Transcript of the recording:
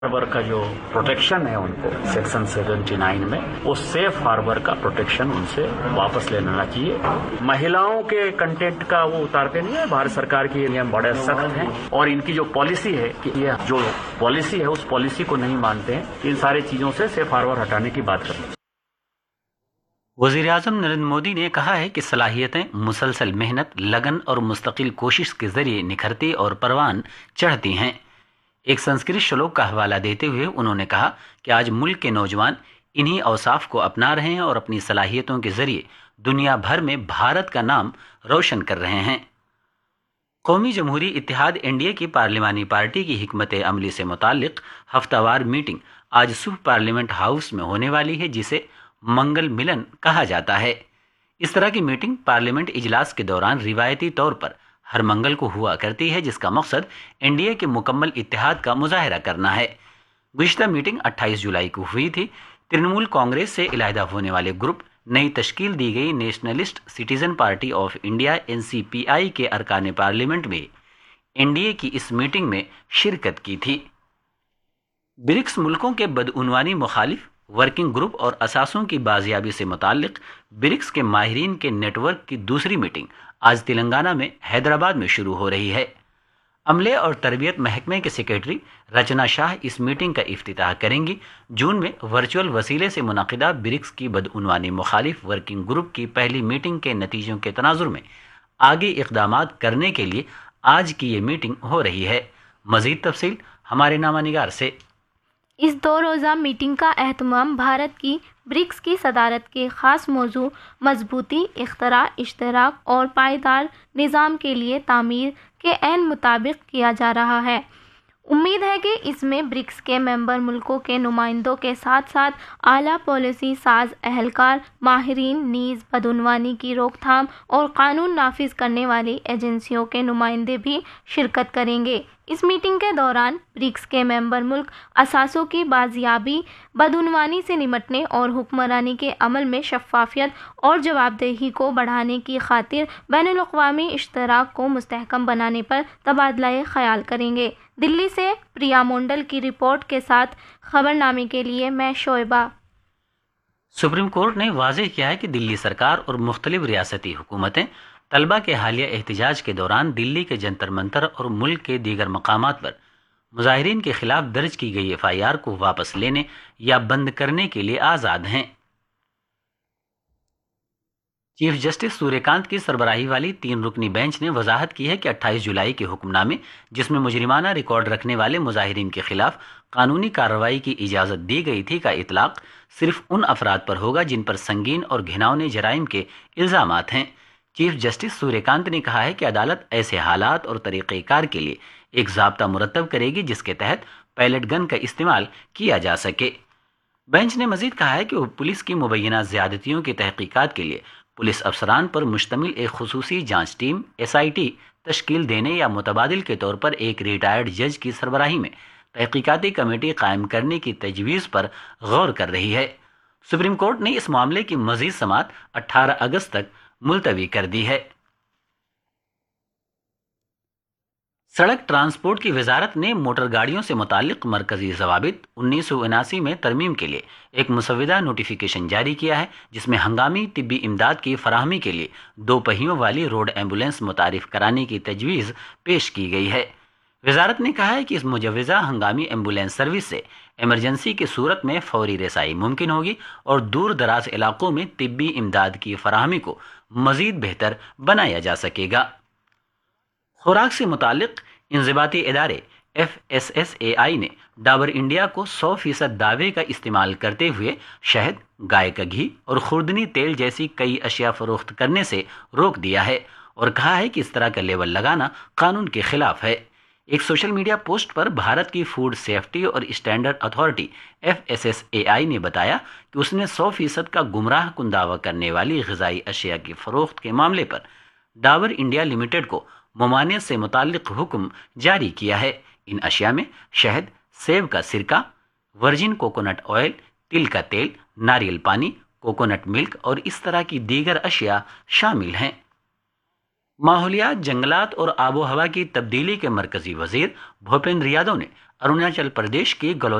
Harbour का जो protection है उनको सेक्शन 79 में, वो सेफ हार्बर का प्रोटेक्शन उनसे वापस ले लेना चाहिए। महिलाओं के कंटेंट का वो उतारते नहीं है। भारत सरकार की नियम बड़े सख्त हैं और इनकी जो पॉलिसी है कि ये जो पॉलिसी है उस पॉलिसी को नहीं मानते हैं। इन सारी चीजों से सेफ हार्बर हटाने की बात करते हैं। वज़ीर-ए-आज़म नरेंद्र मोदी ने कहा है कि सलाहियतें मुसलसल मेहनत, लगन और मुस्तकिल कोशिश के जरिए निखरती और परवान चढ़ती हैं। एक संस्कृत श्लोक का हवाला देते हुए उन्होंने कहा कि आज मुल्क के नौजवान इन्हीं औसाफ को अपना रहे हैं और अपनी सलाहियतों के जरिए दुनिया भर में भारत का नाम रोशन कर रहे हैं। कौमी जमहूरी इत्तेहाद एनडीए की पार्लिमानी पार्टी की हिकमत अमली से मुताल्लिक हफ्तावार मीटिंग आज सुबह पार्लियामेंट हाउस में होने वाली है, जिसे मंगल मिलन कहा जाता है। इस तरह की मीटिंग पार्लियामेंट इजलास के दौरान रिवायती तौर पर हर मंगल को हुआ करती है, जिसका मकसद एनडीए के मुकम्मल इत्तेहाद का मुजाहरा करना है। गुज़िश्ता मीटिंग 28 जुलाई को हुई थी। तृणमूल कांग्रेस से इलाहिदा होने वाले ग्रुप, नई तश्कील दी गई nationalist citizen party of India NCPI के अरकान पार्लियामेंट में एनडीए की इस मीटिंग में शिरकत की थी। ब्रिक्स मुल्कों के बदउनवानी मुखालिफ वर्किंग ग्रुप और असासों की बाजियाबी से मुताल्लिक ब्रिक्स के माहिरीन के नेटवर्क की दूसरी मीटिंग आज तेलंगाना में हैदराबाद में शुरू हो रही है। अमले और तरबियत महकमे के सेक्रेटरी रचना शाह इस मीटिंग का इफ्तिताह करेंगी। जून में वर्चुअल वसीले से मुनक़िदा ब्रिक्स की बदउनवानी मुखालिफ वर्किंग ग्रुप की पहली मीटिंग के नतीजों के तनाजुर में आगे इक़दामात करने के लिए आज की ये मीटिंग हो रही है। मज़ीद तफसील हमारे नामानिगार से। इस 2 रोज़ा मीटिंग का एहतमाम भारत की ब्रिक्स की सदारत के ख़ास मौजू मजबूती, इख्तरा, इश्तराक और पायदार निज़ाम के लिए तामीर के ऐन मुताबिक किया जा रहा है। उम्मीद है कि इसमें ब्रिक्स के मेंबर मुल्कों के नुमाइंदों के साथ साथ आला पॉलिसी साज एहलकार, माहिरीन, नीज़ बदउनवानी की रोकथाम और कानून नाफिज करने वाली एजेंसियों के नुमाइंदे भी शिरकत करेंगे। इस मीटिंग के दौरान ब्रिक्स के मेंबर मुल्क असासों की बाजियाबी, बदउनवानी से निमटने और हुक्मरानी के अमल में शफ़ाफ़ियत और जवाबदेही को बढ़ाने की खातिर बैनुल-अक़वामी इश्तराक को मुस्तहकम बनाने पर तबादला ख़याल करेंगे। दिल्ली से प्रिया मोंडल की रिपोर्ट के साथ खबरनामे के लिए मैं शोएबा। सुप्रीम कोर्ट ने वाज़ेह किया है कि दिल्ली सरकार और मुख्तलिफ रियासती हुकूमतें तलबा के हालिया एहतजाज के दौरान दिल्ली के जंतर मंतर और मुल्क के दीगर मकामात पर मुजाहिरीन के खिलाफ दर्ज की गई एफआईआर को वापस लेने या बंद करने के लिए आज़ाद हैं। चीफ जस्टिस सूर्यकांत की सरबराही वाली 3 रुकनी बेंच ने वजाहत की है कि 28 जुलाई के हुक्मनामे, जिसमें मुजरिमाना रिकॉर्ड रखने वाले मुजाहिरीन के खिलाफ कानूनी कार्रवाई की इजाज़त दी गई थी, का इतलाक सिर्फ उन अफराद पर होगा जिन पर संगीन और घिनौने जराइम के इल्ज़ामात हैं। चीफ जस्टिस सूर्यकांत ने कहा है कि अदालत ऐसे हालात और तरीक़ेकार के लिए एक ज़ाब्ता मुरतब करेगी जिसके तहत पैलेट गन का इस्तेमाल किया जा सके। बेंच ने मजीद कहा है कि वो पुलिस की मुबैना ज़्यादतियों की तहकीकात के लिए पुलिस अफसरान पर मुश्तमिल एक खुसूसी जांच टीम SIT तश्कील देने या मुतबादिल के तौर पर एक रिटायर्ड जज की सरबराही में तहकीकाती कमेटी कायम करने की तजवीज़ पर गौर कर रही है। सुप्रीम कोर्ट ने इस मामले की मजीद समाअत 18 अगस्त तक मुलतवी कर दी है। सड़क ट्रांसपोर्ट की वजारत ने मोटर गाड़ियों से मुताल्लिक मरकजी ज़वाबित 1979 में तरमीम के लिए एक मुसविदा नोटिफिकेशन जारी किया है, जिसमें हंगामी तिब्बी इमदाद की फराहमी के लिए 2 पहियों वाली रोड एम्बुलेंस मुतारिफ कराने की तजवीज़ पेश की गई है। वजारत ने कहा है कि इस मुजवज़ा हंगामी एम्बुलेंस सर्विस से एमरजेंसी की सूरत में फौरी रसाई मुमकिन होगी और दूर दराज इलाकों में तिब्बी इमदाद की फराहमी को मज़ीद बेहतर बनाया जा सकेगा। खुराक से मुताल्लिक इंज़िबाती इदारे FSSAI ने डाबर इंडिया को 100% दावे का इस्तेमाल करते हुए शहद, गाय का घी और खुर्दनी तेल जैसी कई अशिया फरोख्त करने से रोक दिया है और कहा है कि इस तरह का लेबल लगाना कानून के खिलाफ है। एक सोशल मीडिया पोस्ट पर भारत की फूड सेफ्टी और स्टैंडर्ड अथॉरिटी FSSAI ने बताया कि उसने 100% का गुमराह कुन दावा करने वाली ग़िज़ाई अशिया की फरोख्त के मामले पर डाबर इंडिया लिमिटेड को ममानियत से मुताल्लिक हुक्म जारी किया है। इन अशिया में शहद, सेब का सिरका, वर्जिन कोकोनट ऑयल, तिल का तेल, नारियल पानी, कोकोनट मिल्क और इस तरह की दीगर अशिया शामिल हैं। माहौलियात, जंगलात और आबो हवा की तब्दीली के मरकजी वजीर भूपेंद्र यादव ने अरुणाचल प्रदेश के